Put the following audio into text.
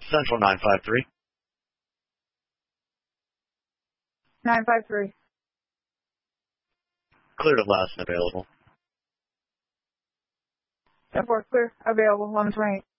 Central 953. 953. Cleared at last and available. 10-4, clear, available, 1128.